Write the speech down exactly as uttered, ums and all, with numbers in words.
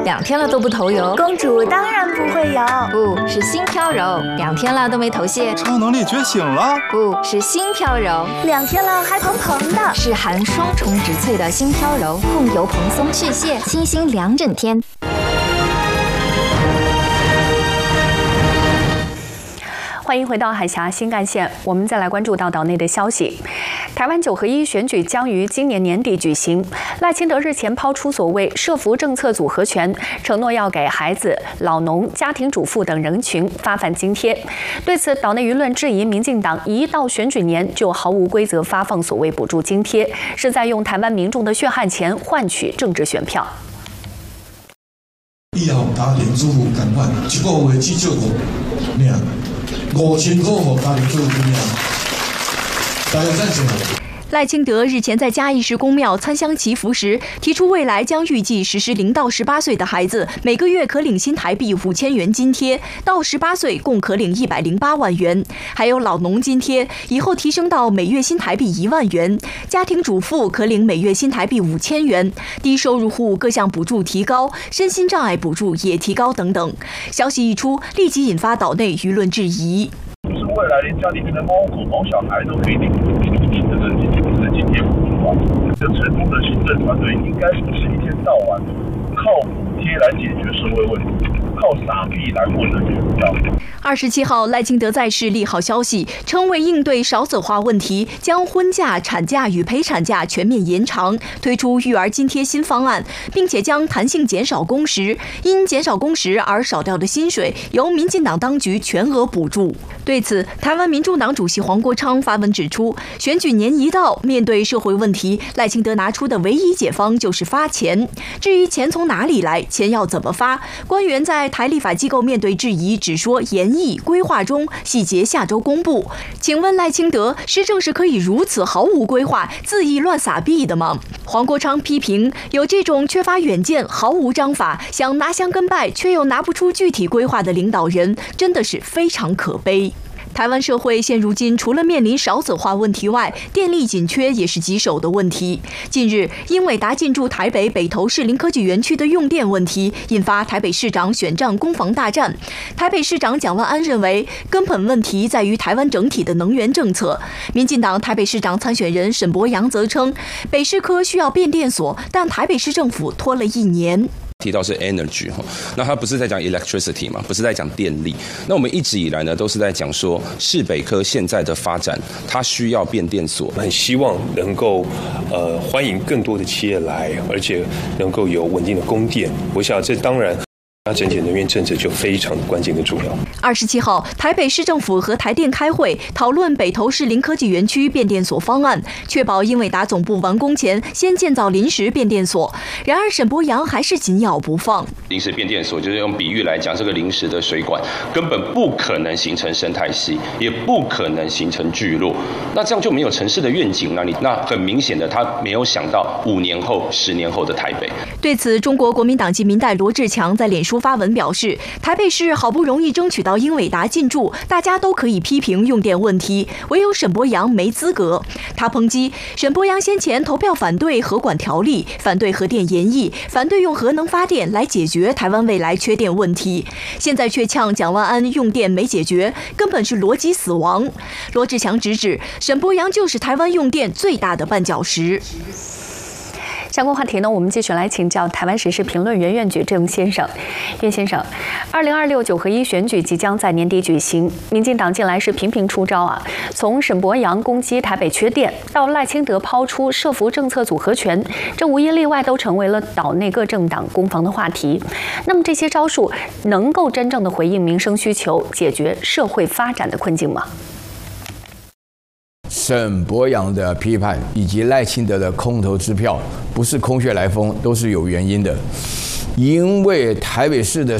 两天了都不头油。 公主当然不会油， 不是心飘柔，两天了都没头屑。 超能力觉醒了， 不是心飘柔， 两天了还蓬蓬的， 是含双重植萃的心飘柔，控油蓬松去屑，清新两整天。 欢迎回到海峡新干线，我们再来关注到岛内的消息。台湾九合一选举将于今年年底举行。赖清德日前抛出所谓社福政策组合拳，承诺要给孩子、老农、家庭主妇等人群发放津贴。对此，岛内舆论质疑民进党一到选举年就毫无规则发放所谓补助津贴，是在用台湾民众的血汗钱换取政治选票。 以后家庭主妇共款，一个月至少五领五千块给家庭主妇领，大家赞成吗？ 赖清德日前在嘉义市公庙参香祈福时，提出未来将预计实施零到十八岁的孩子每个月可领新台币五千元津贴，到十八岁共可领一百零八万元，还有老农津贴，以后提升到每月新台币一万元，家庭主妇可领每月新台币五千元，低收入户各项补助提高，身心障碍补助也提高等等。消息一出，立即引发岛内舆论质疑。 就是未来连家里面的猫狗、毛小孩都可以领这个津贴补助啊！这成功的行政团队应该不是一天到晚靠补贴来解决社会问题，靠撒币来混人选票。 二十七号，赖清德在市利好消息，称为应对少子化问题，将婚假、产假与陪产假全面延长，推出育儿津贴新方案，并且将弹性减少工时，因减少工时而少掉的薪水，由民进党当局全额补助。对此，台湾民众党主席黄国昌发文指出，选举年一到，面对社会问题，赖清德拿出的唯一解方就是发钱。至于钱从哪里来，钱要怎么发，官员在台立法机构面对质疑，只说研议规划中，细节下周公布。请问赖清德，施政是可以如此毫无规划、恣意乱撒币的吗？黄国昌批评，有这种缺乏远见、毫无章法、想拿香跟拜却又拿不出具体规划的领导人，真的是非常可悲。台湾社会现如今除了面临少子化问题外，电力紧缺也是棘手的问题。近日，英伟达进驻台北北投士林科技园区的用电问题，引发台北市长选战攻防大战。台北市长蒋万安认为，根本问题在于台湾整体的能源政策。民进党台北市长参选人沈伯洋则称，北市科需要变电所，但台北市政府拖了一年。 提到是 energy 哈，那他不是在讲 electricity 嘛，不是在讲电力。那我们一直以来呢，都是在讲说市北科现在的发展，它需要变电所。 很希望能够呃欢迎更多的企业来，而且能够有稳定的供电。我想这当然。那整体能源政策就非常关键跟重要。 二十七号，台北市政府和台电开会讨论北投士林科技园区变电所方案，确保英伟达总部完工前先建造临时变电所。然而沈伯洋还是紧咬不放。 临时变电所就是用比喻来讲，这个临时的水管根本不可能形成生态系，也不可能形成聚落，那这样就没有城市的愿景了。你那很明显的，他没有想到五年后、十年后的台北。 对此，中国国民党籍民代罗志强在脸书发文表示，台北市好不容易争取到英伟达进驻，大家都可以批评用电问题，唯有沈伯洋没资格。他抨击沈伯洋先前投票反对核管条例，反对核电延役，反对用核能发电来解决台湾未来缺电问题，现在却呛蒋万安用电没解决，根本是逻辑死亡。罗志强直指沈伯洋就是台湾用电最大的绊脚石。 相关话题呢，我们继续来请教台湾时事评论员苑举正先生。苑先生，二零二六九合一选举即将在年底举行，民进党近来是频频出招啊，从沈伯洋攻击台北缺电，到赖清德抛出社福政策组合拳，这无一例外都成为了岛内各政党攻防的话题。那么这些招数能够真正的回应民生需求，解决社会发展的困境吗？ 沈伯洋的批判以及赖清德的空头支票，不是空穴来风，都是有原因的。因为台北市的